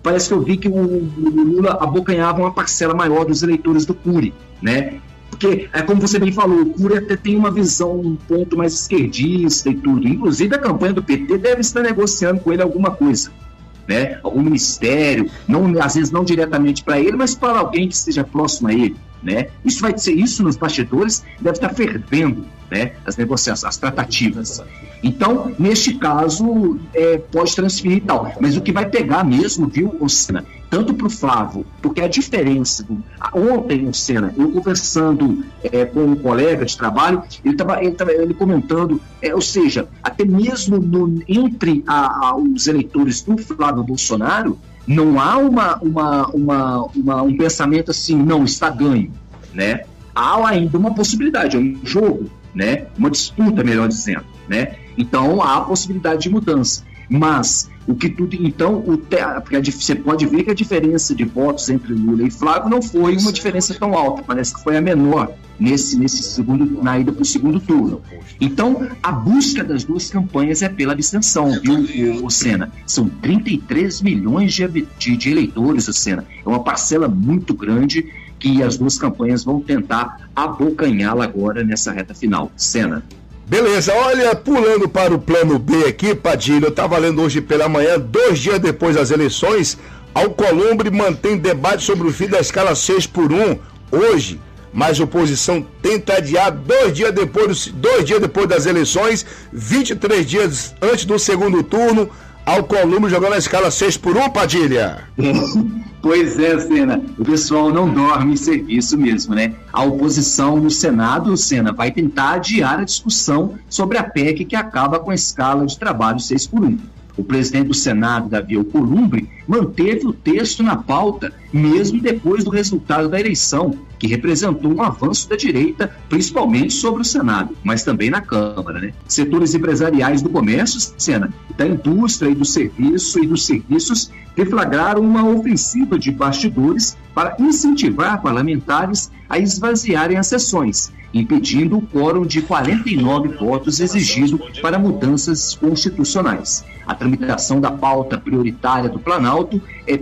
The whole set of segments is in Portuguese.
parece que eu vi que o Lula abocanhava uma parcela maior dos eleitores do Cury, né? Porque, como você bem falou, o Cury até tem uma visão um ponto mais esquerdista e tudo. Inclusive, a campanha do PT deve estar negociando com ele alguma coisa, né? Algum ministério, às vezes não diretamente para ele, mas para alguém que esteja próximo a ele, né? Isso vai ser isso nos bastidores, deve estar fervendo, né? As negociações, as tratativas. Então, neste caso, pode transferir e tal. Mas o que vai pegar mesmo, viu, Senna, tanto para o Flávio, porque a diferença ontem, Senna, eu conversando com um colega de trabalho, ele comentando, ou seja, até mesmo entre os eleitores do Flávio Bolsonaro, não há um pensamento assim, não, está ganho, né? Há ainda uma possibilidade, é um jogo, né? Uma disputa, melhor dizendo, né? Então há a possibilidade de mudança, mas você pode ver que a diferença de votos entre Lula e Flávio não foi uma diferença tão alta, parece que foi a menor na ida para o segundo turno. Então, a busca das duas campanhas é pela abstenção, viu, Senna? São 33 milhões de eleitores, Senna. É uma parcela muito grande que as duas campanhas vão tentar abocanhá-la agora nessa reta final. Senna. Beleza, olha, pulando para o plano B aqui, Padilha, eu estava lendo hoje pela manhã, 2 dias depois das eleições, Alcolumbre mantém debate sobre o fim da escala 6x1 hoje, mas a oposição tenta adiar 2 dias depois das eleições, 23 dias antes do segundo turno, Alcolumbre jogando a escala 6x1, Padilha. Pois é, Senna, o pessoal não dorme em serviço mesmo, né? A oposição no Senado, Senna, vai tentar adiar a discussão sobre a PEC que acaba com a escala de trabalho 6x1. O presidente do Senado, Davi Alcolumbre, manteve o texto na pauta, mesmo depois do resultado da eleição, que representou um avanço da direita, principalmente sobre o Senado, mas também na Câmara, né? Setores empresariais do comércio, Senna, da indústria e do serviço e dos serviços deflagraram uma ofensiva de bastidores para incentivar parlamentares a esvaziarem as sessões, impedindo o quórum de 49 votos exigido para mudanças constitucionais. A tramitação da pauta prioritária do Planalto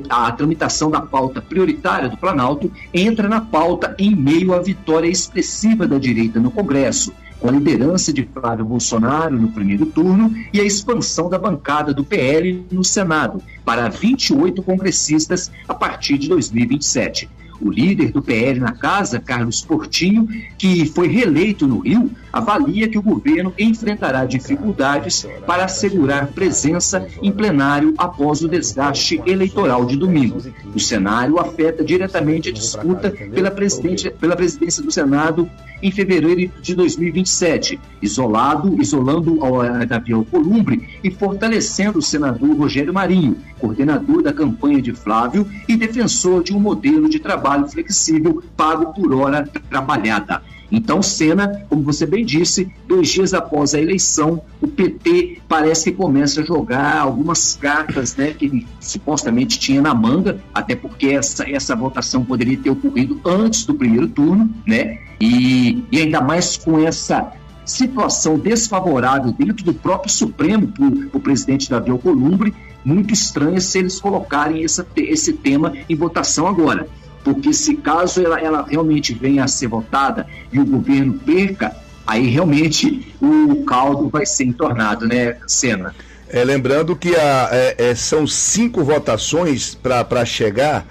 entra na pauta em meio à vitória expressiva da direita no Congresso, com a liderança de Flávio Bolsonaro no primeiro turno e a expansão da bancada do PL no Senado para 28 congressistas a partir de 2027. O líder do PL na casa, Carlos Portinho, que foi reeleito no Rio, avalia que o governo enfrentará dificuldades para assegurar presença em plenário após o desgaste eleitoral de domingo. O cenário afeta diretamente a disputa pela presidência do Senado em fevereiro de 2027, isolando Davi Alcolumbre e fortalecendo o senador Rogério Marinho, coordenador da campanha de Flávio e defensor de um modelo de trabalho flexível pago por hora trabalhada. Então, Senna, como você bem disse, 2 dias após a eleição, o PT parece que começa a jogar algumas cartas, né, que ele supostamente tinha na manga, até porque essa votação poderia ter ocorrido antes do primeiro turno, né, e ainda mais com essa situação desfavorável dentro do próprio Supremo para o presidente Davi Alcolumbre, muito estranho se eles colocarem esse tema em votação agora. Porque se caso ela realmente venha a ser votada e o governo perca, aí realmente o caldo vai ser entornado, né, Senna? Lembrando que são 5 votações para chegar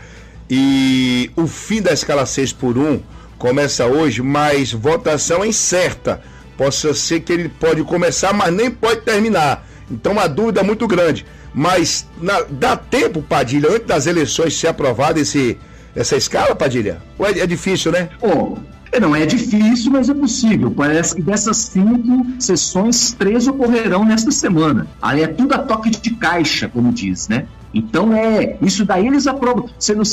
e o fim da escala 6x1 começa hoje, mas votação é incerta. Possa ser que ele pode começar, mas nem pode terminar. Então a dúvida é muito grande. Mas dá tempo, Padilha, antes das eleições ser aprovada essa escala, Padilha? Ou é difícil, né? Não é difícil, mas é possível. Parece que dessas 5 sessões, 3 ocorrerão nesta semana. Aí é tudo a toque de caixa, como diz, né? Então isso daí eles aprovam.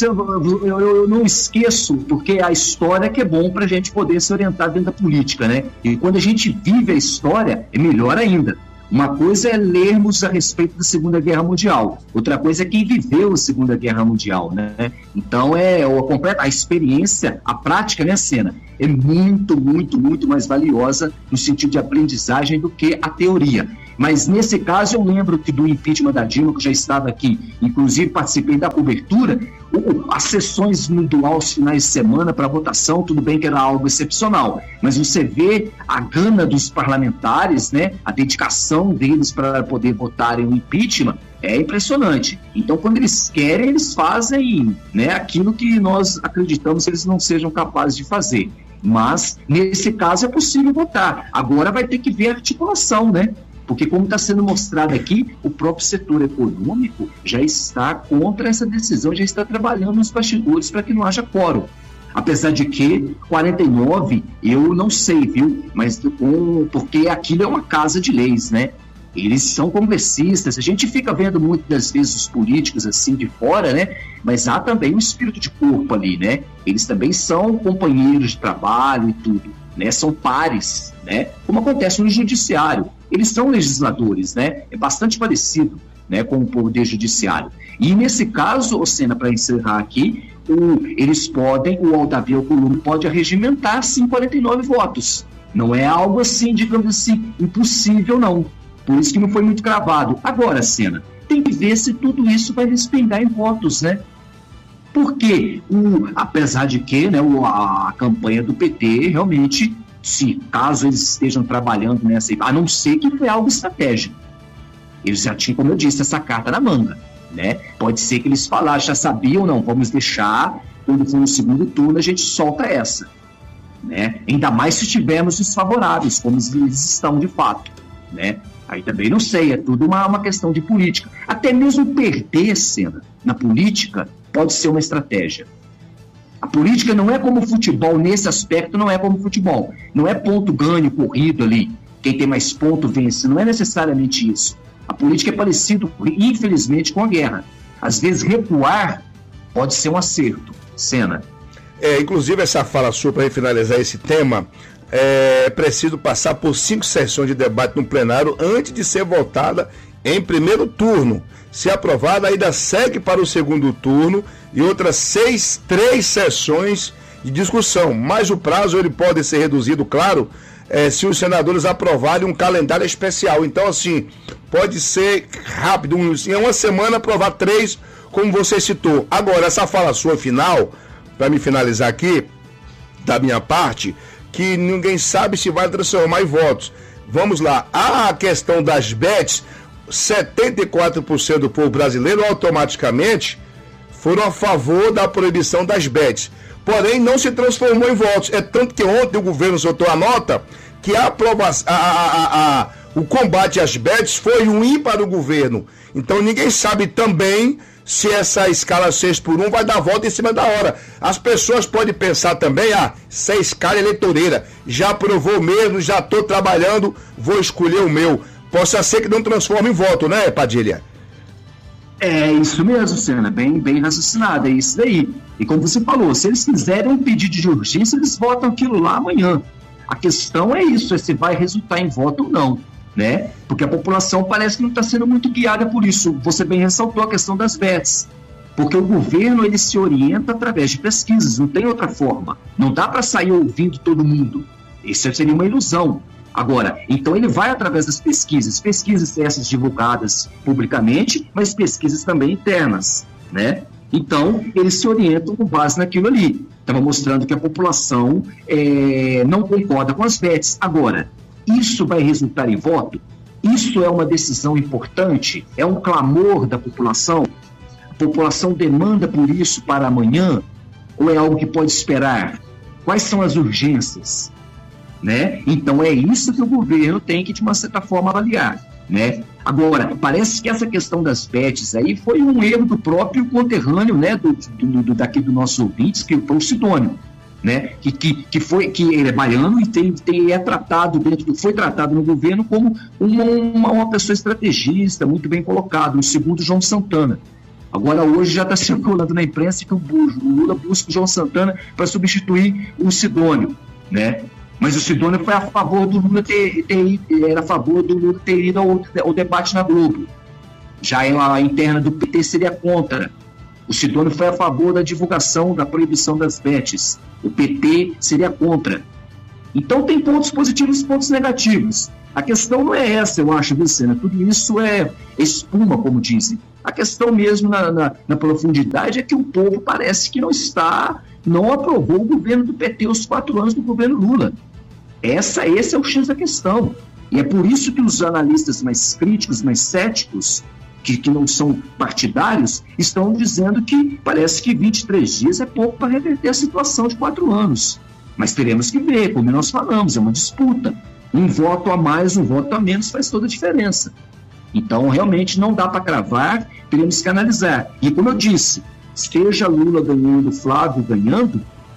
Eu não esqueço, porque a história que é bom para a gente poder se orientar dentro da política, né? E quando a gente vive a história, é melhor ainda. Uma coisa é lermos a respeito da Segunda Guerra Mundial, outra coisa é quem viveu a Segunda Guerra Mundial, né? Então a experiência, a prática, né, Senna, é muito, muito, muito mais valiosa no sentido de aprendizagem do que a teoria. Mas nesse caso eu lembro que do impeachment da Dilma, que eu já estava aqui, inclusive participei da cobertura, as sessões dual aos finais de semana para votação, tudo bem que era algo excepcional, mas você vê a gana dos parlamentares, né, a dedicação deles para poder votarem o impeachment, é impressionante. Então, quando eles querem, eles fazem, né, aquilo que nós acreditamos que eles não sejam capazes de fazer. Mas, nesse caso, é possível votar. Agora vai ter que ver a articulação, né? Porque, como está sendo mostrado aqui, o próprio setor econômico já está contra essa decisão, já está trabalhando nos bastidores para que não haja quórum. Apesar de que 49, eu não sei, viu? Mas porque aquilo é uma casa de leis, né? Eles são congressistas, a gente fica vendo muitas vezes os políticos assim de fora, né? Mas há também um espírito de corpo ali, né? Eles também são companheiros de trabalho e tudo, né? São pares, né? Como acontece no judiciário. Eles são legisladores, né? É bastante parecido, né, com o poder judiciário. E nesse caso, Ocena, para encerrar aqui, o Davi Alcolumbre pode arregimentar, sim, 49 votos. Não é algo assim, digamos assim, impossível, não. Por isso que não foi muito gravado. Agora, Sena, tem que ver se tudo isso vai respingar em votos, né? Porque, apesar de que, né, a campanha do PT realmente, se caso eles estejam trabalhando nessa, a não ser que foi algo estratégico. Eles já tinham, como eu disse, essa carta na manga, né? Pode ser que eles falaram, já sabiam, não, vamos deixar, quando for no segundo turno a gente solta essa, né? Ainda mais se tivermos desfavoráveis, como eles estão de fato, né? Aí também não sei, é tudo uma questão de política. Até mesmo perder, Sena, na política pode ser uma estratégia. A política não é como futebol, nesse aspecto não é como futebol. Não é ponto ganho, corrido ali, quem tem mais ponto vence, não é necessariamente isso. A política é parecido, infelizmente, com a guerra. Às vezes recuar pode ser um acerto, Sena. Inclusive essa fala sua, para finalizar esse tema, é preciso passar por 5 sessões de debate no plenário antes de ser votada em primeiro turno. Se aprovada, ainda segue para o segundo turno e outras 3 sessões de discussão. Mas o prazo ele pode ser reduzido, claro, se os senadores aprovarem um calendário especial. Então, assim, pode ser rápido, em uma semana aprovar 3, como você citou. Agora, essa fala sua final, para me finalizar aqui, da minha parte, que ninguém sabe se vai transformar em votos. Vamos lá, a questão das bets, 74% do povo brasileiro automaticamente foram a favor da proibição das bets. Porém, não se transformou em votos. É tanto que ontem o governo soltou a nota que o combate às bets foi ruim para o governo. Então ninguém sabe também se essa escala 6x1 vai dar volta em cima da hora. As pessoas podem pensar também, essa escala eleitoreira, já aprovou mesmo, já estou trabalhando, vou escolher o meu. Possa ser que não transforme em voto, né, Padilha? É isso mesmo, Sena, bem raciocinado, é isso daí. E como você falou, se eles fizerem um pedido de urgência, eles votam aquilo lá amanhã. A questão é isso, se vai resultar em voto ou não, né? Porque a população parece que não está sendo muito guiada por isso. Você bem ressaltou a questão das bets, porque o governo ele se orienta através de pesquisas, não tem outra forma. Não dá para sair ouvindo todo mundo. Isso seria uma ilusão. Agora, então ele vai através das pesquisas essas divulgadas publicamente, mas pesquisas também internas, né? Então, eles se orientam com base naquilo ali. Estava mostrando que a população não concorda com as bets. Agora, isso vai resultar em voto? Isso é uma decisão importante? É um clamor da população? A população demanda por isso para amanhã? Ou é algo que pode esperar? Quais são as urgências? Né? Então é isso que o governo tem que, de uma certa forma, avaliar, né? Agora, parece que essa questão das bets aí foi um erro do próprio conterrâneo, né, daqui do nosso ouvintes, que foi o Sidônio, né? Que ele é baiano e foi tratado no governo como uma pessoa estrategista, muito bem colocado, o segundo João Santana. Agora hoje já está circulando na imprensa que o Lula busca o João Santana para substituir o Sidônio, né? Mas o Sidônio foi a favor do Lula era a favor do Lula ter ido ao debate na Globo. Já a interna do PT seria contra. O Sidônio foi a favor da divulgação da proibição das bets. O PT seria contra. Então tem pontos positivos e pontos negativos. A questão não é essa, eu acho, Vicena. Tudo isso é espuma, como dizem. A questão mesmo na profundidade é que o povo parece que não aprovou o governo do PT, os 4 anos do governo Lula. Esse é o X da questão. E é por isso que os analistas mais críticos, mais céticos, que não são partidários, estão dizendo que parece que 23 dias é pouco para reverter a situação de 4 anos. Mas teremos que ver, como nós falamos, é uma disputa. Um voto a mais, um voto a menos faz toda a diferença. Então, realmente, não dá para cravar, teremos que analisar. E, como eu disse, seja Lula ganhando, Flávio ganhando,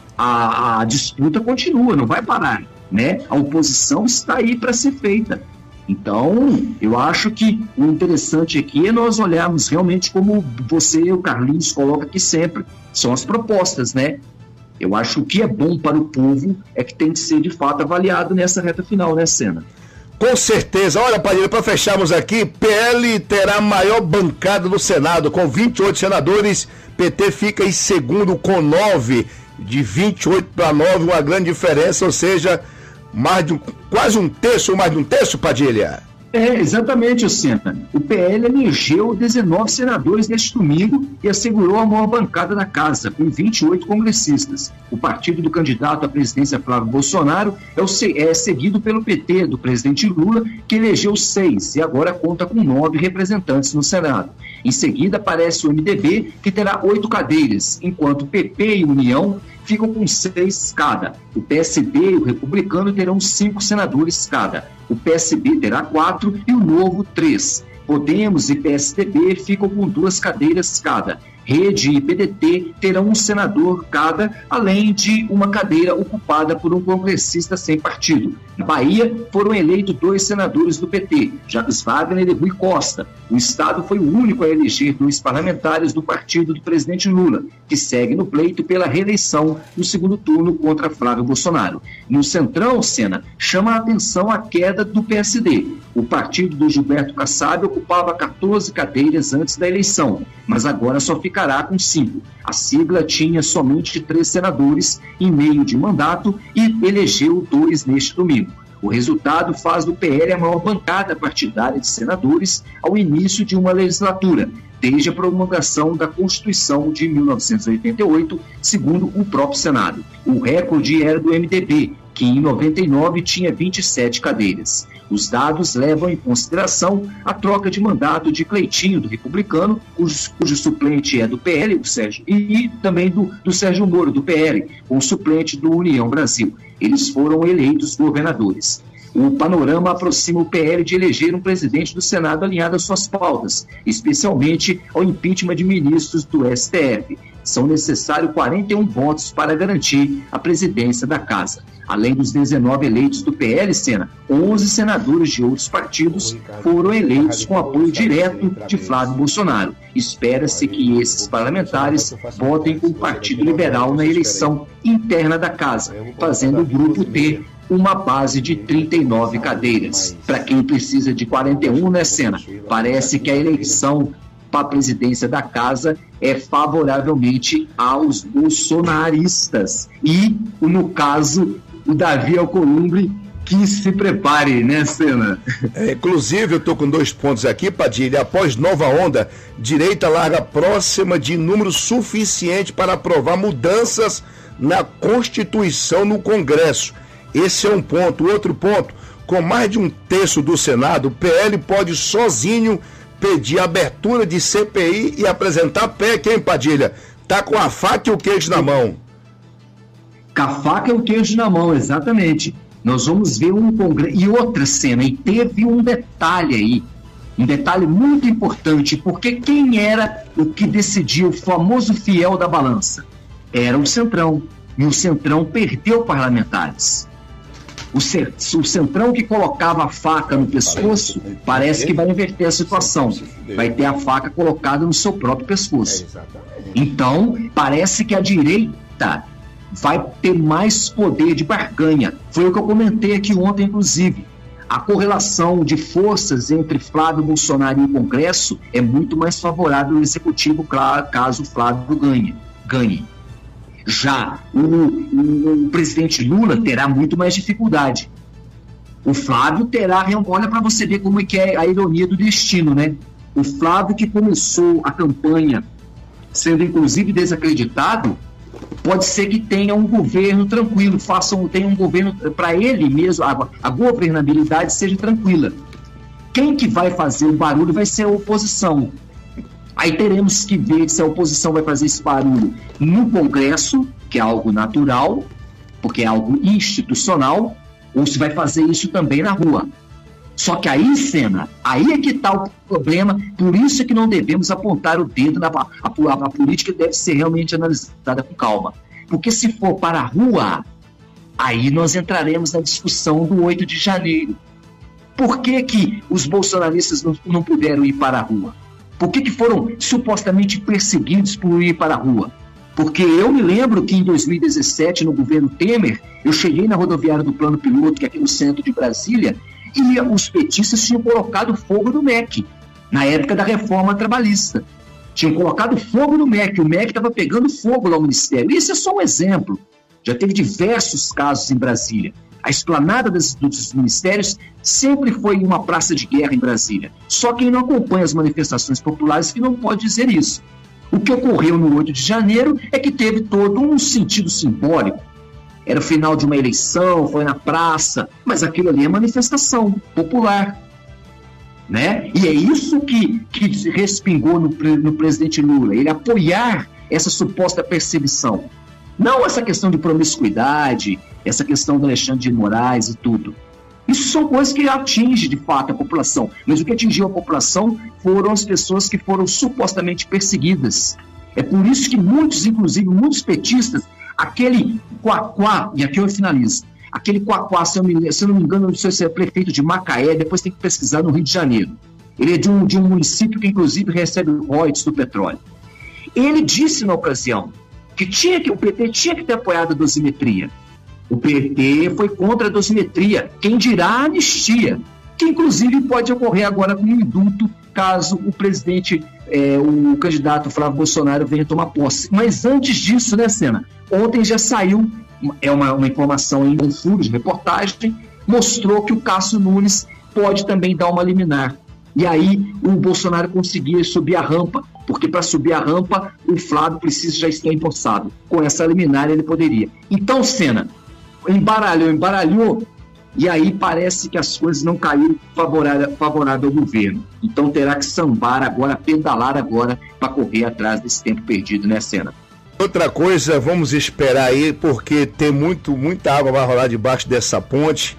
a disputa continua, não vai parar, né? A oposição está aí para ser feita. Então, eu acho que o interessante aqui é nós olharmos realmente como você e o Carlinhos colocam aqui sempre, são as propostas, né? Eu acho que o que é bom para o povo é que tem que ser, de fato, avaliado nessa reta final, né, Sena? Com certeza. Olha, Padilha, para fecharmos aqui, PL terá a maior bancada do Senado, com 28 senadores. PT fica em segundo com 9, de 28 para 9, uma grande diferença, ou seja, quase um terço, mais de um terço, Padilha. Exatamente, Sena. O PL elegeu 19 senadores neste domingo e assegurou a maior bancada da casa, com 28 congressistas. O partido do candidato à presidência Flávio Bolsonaro é seguido pelo PT do presidente Lula, que elegeu 6 e agora conta com 9 representantes no Senado. Em seguida aparece o MDB, que terá 8 cadeiras, enquanto o PP e União ficam com 6 cada. O PSD e o Republicano terão 5 senadores cada. O PSB terá 4 e o Novo 3. Podemos e PSDB ficam com 2 cadeiras cada. Rede e PDT terão um senador cada, além de uma cadeira ocupada por um congressista sem partido. Na Bahia, foram eleitos 2 senadores do PT, Jacques Wagner e Rui Costa. O estado foi o único a eleger 2 parlamentares do partido do presidente Lula, que segue no pleito pela reeleição no segundo turno contra Flávio Bolsonaro. No Centrão, Sena, chama a atenção a queda do PSD. O partido do Gilberto Kassab ocupava 14 cadeiras antes da eleição, mas agora só ficará com 5. A sigla tinha somente 3 senadores em meio de mandato e elegeu 2 neste domingo. O resultado faz do PL a maior bancada partidária de senadores ao início de uma legislatura, desde a promulgação da Constituição de 1988, segundo o próprio Senado. O recorde era do MDB, que em 99 tinha 27 cadeiras. Os dados levam em consideração a troca de mandato de Cleitinho, do Republicano, cujo suplente é do PL, o Sérgio, e também do Sérgio Moro, do PL, com o suplente do União Brasil. Eles foram eleitos governadores. O panorama aproxima o PL de eleger um presidente do Senado alinhado às suas pautas, especialmente ao impeachment de ministros do STF. São necessários 41 votos para garantir a presidência da Casa. Além dos 19 eleitos do PL, Sena, 11 senadores de outros partidos foram eleitos com apoio direto de Flávio Bolsonaro. Espera-se que esses parlamentares votem com o Partido Liberal na eleição interna da Casa, fazendo o grupo ter uma base de 39 cadeiras. Para quem precisa de 41, né, Sena? Parece que a eleição para a presidência da Casa é favoravelmente aos bolsonaristas. E, no caso, o Davi Alcolumbre, que se prepare, né, Sena? Inclusive, eu estou com 2 pontos aqui, Padilha. Após nova onda, direita larga próxima de número suficiente para aprovar mudanças na Constituição no Congresso. Esse é um ponto. Outro ponto, com mais de um terço do Senado, o PL pode sozinho pedir abertura de CPI e apresentar PEC, hein, Padilha? Tá com a faca e o queijo na mão. Com a faca e o queijo na mão, exatamente. Nós vamos ver um congresso. E outra cena, e teve um detalhe aí, um detalhe muito importante, porque quem era o que decidia, o famoso fiel da balança? Era o Centrão. E o Centrão perdeu parlamentares. O Centrão que colocava a faca no pescoço, parece que vai inverter a situação. Vai ter a faca colocada no seu próprio pescoço. Então, parece que a direita vai ter mais poder de barganha. Foi o que eu comentei aqui ontem, inclusive. A correlação de forças entre Flávio Bolsonaro e o Congresso é muito mais favorável ao Executivo, caso Flávio ganhe. Já o presidente Lula terá muito mais dificuldade. O Flávio terá, olha para você ver como é que é a ironia do destino, né? O Flávio, que começou a campanha sendo inclusive desacreditado, pode ser que tenha um governo tranquilo, tenha um governo para ele mesmo, a governabilidade seja tranquila. Quem que vai fazer o barulho vai ser a oposição. Aí teremos que ver se a oposição vai fazer esse barulho no Congresso, que é algo natural, porque é algo institucional, ou se vai fazer isso também na rua. Só que aí, Sena, aí é que está o problema, por isso é que não devemos apontar o dedo, a política deve ser realmente analisada com calma. Porque se for para a rua, aí nós entraremos na discussão do 8 de janeiro. Por que que os bolsonaristas não puderam ir para a rua? Por que que foram supostamente perseguidos por ir para a rua? Porque eu me lembro que em 2017, no governo Temer, eu cheguei na rodoviária do Plano Piloto, que é aqui no centro de Brasília, e os petistas tinham colocado fogo no MEC, na época da reforma trabalhista. Tinham colocado fogo no MEC, o MEC estava pegando fogo lá no Ministério. Isso é só um exemplo. Já teve diversos casos em Brasília. A esplanada dos ministérios sempre foi uma praça de guerra em Brasília. Só quem não acompanha as manifestações populares que não pode dizer isso. O que ocorreu no 8 de janeiro é que teve todo um sentido simbólico. Era o final de uma eleição, foi na praça, mas aquilo ali é manifestação popular, né? E é isso que respingou no presidente Lula, ele apoiar essa suposta perseguição. Não essa questão de promiscuidade, essa questão do Alexandre de Moraes e tudo. Isso são coisas que atingem, de fato, a população. Mas o que atingiu a população foram as pessoas que foram supostamente perseguidas. É por isso que muitos, inclusive muitos petistas, aquele Quaquá, e aqui eu finalizo, aquele Quaquá, se eu não me engano, não sei se é prefeito de Macaé, depois tem que pesquisar no Rio de Janeiro. Ele é de um município que, inclusive, recebe royalties do petróleo. Ele disse na ocasião que o PT tinha que ter apoiado a dosimetria. O PT foi contra a dosimetria, quem dirá a anistia, que inclusive pode ocorrer agora com um indulto, caso o presidente, o candidato Flávio Bolsonaro venha tomar posse. Mas antes disso, né, Sena? Ontem já saiu, uma informação em um furo de reportagem, mostrou que o Cássio Nunes pode também dar uma liminar. E aí o Bolsonaro conseguia subir a rampa, porque para subir a rampa o Flávio precisa já estar empossado. Com essa liminar ele poderia. Então, Sena, embaralhou, e aí parece que as coisas não caíram favorável ao governo. Então terá que sambar agora, pedalar agora, para correr atrás desse tempo perdido, né, Sena? Outra coisa, vamos esperar aí, porque tem muita água vai rolar debaixo dessa ponte.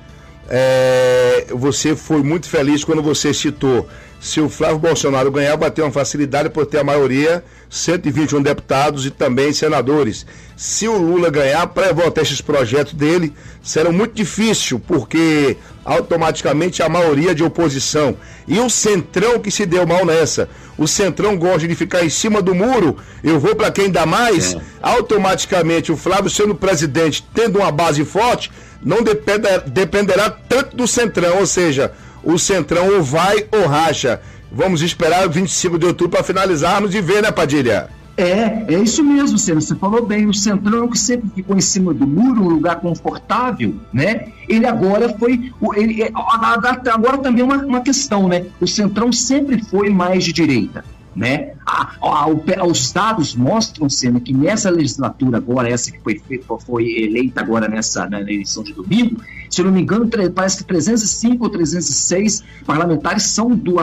Você foi muito feliz quando você citou, se o Flávio Bolsonaro ganhar, vai ter uma facilidade por ter a maioria, 121 deputados e também senadores. Se o Lula ganhar, para votar esses projetos dele, será muito difícil, porque automaticamente a maioria de oposição. E o Centrão que se deu mal nessa. O Centrão gosta de ficar em cima do muro, eu vou para quem dá mais. Automaticamente o Flávio, sendo presidente, tendo uma base forte, não dependerá tanto do Centrão, ou seja, o Centrão ou vai ou racha. Vamos esperar 25 de outubro para finalizarmos e ver, né, Padilha? É isso mesmo, Sena, você falou bem, o Centrão que sempre ficou em cima do muro, um lugar confortável, né? Ele agora foi, agora também é uma questão, né? O Centrão sempre foi mais de direita, né? Os dados mostram, Sena, que nessa legislatura agora, essa que foi eleita agora na eleição de domingo, se eu não me engano, parece que 305 ou 306 parlamentares são do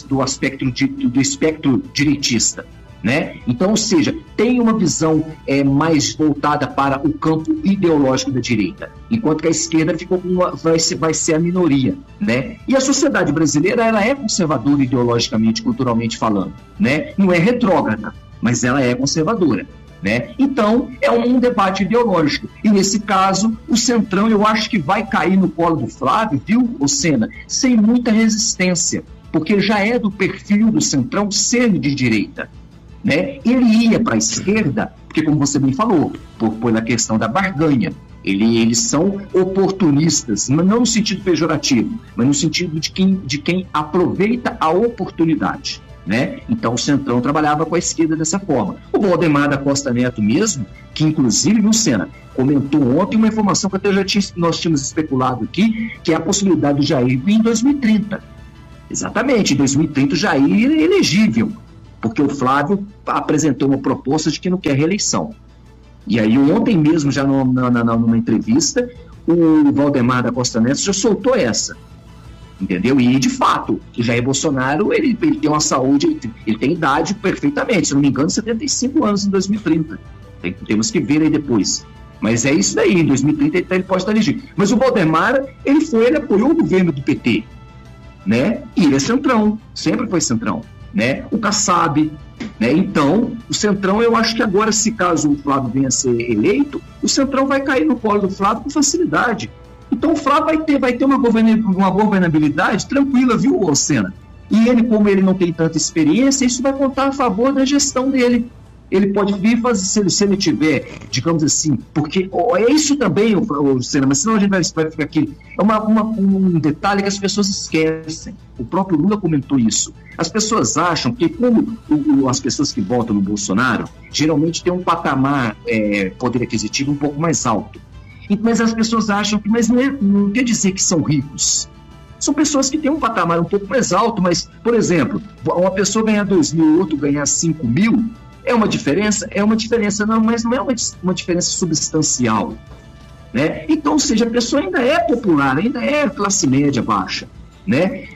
espectro direitista, né? Então, ou seja, tem uma visão mais voltada para o campo ideológico da direita, enquanto que a esquerda vai ser a minoria, né? E a sociedade brasileira, ela é conservadora ideologicamente, culturalmente falando, né? Não é retrógrada, mas ela é conservadora, né? Então, é um debate ideológico. E nesse caso, o Centrão, eu acho que vai cair no colo do Flávio, viu, Sena? Sem muita resistência, porque já é do perfil do Centrão ser de direita, né? Ele ia para a esquerda, porque, como você bem falou, pela questão da barganha, eles são oportunistas, não no sentido pejorativo, mas no sentido de quem aproveita a oportunidade. né? Então o Centrão trabalhava com a esquerda dessa forma. O Valdemar da Costa Neto mesmo, que inclusive, viu, Sena, comentou ontem uma informação que até nós tínhamos especulado aqui, que é a possibilidade do Jair vir em 2030. Exatamente, em 2030 o Jair é elegível, porque o Flávio apresentou uma proposta de que não quer reeleição. E aí ontem mesmo, já numa entrevista, o Valdemar da Costa Neto já soltou essa. Entendeu? E, de fato, o Jair Bolsonaro, ele tem uma saúde, ele tem idade perfeitamente, se não me engano, 75 anos em 2030. Temos que ver aí depois. Mas é isso daí, em 2030 ele pode estar elegido. Mas o Valdemar, ele apoiou o governo do PT, né? E ele é centrão, sempre foi centrão, né? O Kassab, né? Então, o centrão, eu acho que agora, se caso o Flávio venha a ser eleito, o centrão vai cair no colo do Flávio com facilidade. Então o Flávio vai ter uma governabilidade tranquila, viu, Sena? E ele, como ele não tem tanta experiência, isso vai contar a favor da gestão dele. Ele pode vir fazer, se ele tiver, digamos assim, porque é isso também, Sena, mas senão a gente vai ficar aqui. É um detalhe que as pessoas esquecem. O próprio Lula comentou isso. As pessoas acham que, como as pessoas que votam no Bolsonaro, geralmente têm um patamar poder aquisitivo um pouco mais alto. Mas as pessoas acham que, mas não quer dizer que são ricos. São pessoas que têm um patamar um pouco mais alto, mas, por exemplo, uma pessoa ganhar 2 mil, outro ganhar 5 mil, é uma diferença? É uma diferença, não, mas não é uma diferença substancial, né? Então, ou seja, a pessoa ainda é popular, ainda é classe média baixa, né?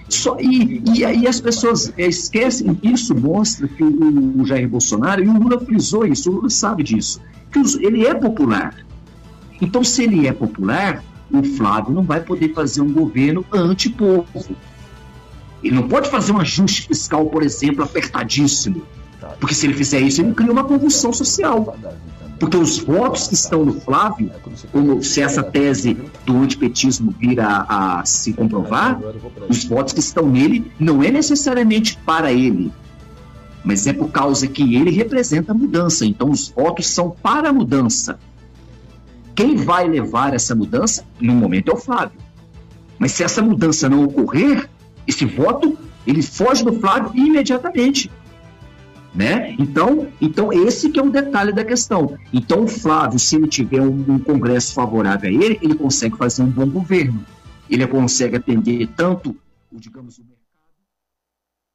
E aí as pessoas esquecem, isso mostra que o Jair Bolsonaro, e o Lula frisou isso, o Lula sabe disso, que ele é popular. Então, se ele é popular, o Flávio não vai poder fazer um governo anti-povo. Ele não pode fazer um ajuste fiscal, por exemplo, apertadíssimo. Porque se ele fizer isso, ele cria uma convulsão social. Porque os votos que estão no Flávio, se essa tese do antipetismo vir a se comprovar, os votos que estão nele não é necessariamente para ele, mas é por causa que ele representa a mudança. Então, os votos são para a mudança. Quem vai levar essa mudança, no momento, é o Flávio. Mas se essa mudança não ocorrer, esse voto, ele foge do Flávio imediatamente. Né? Então, esse que é um detalhe da questão. Então, o Flávio, se ele tiver um Congresso favorável a ele, ele consegue fazer um bom governo. Ele consegue atender tanto, digamos, o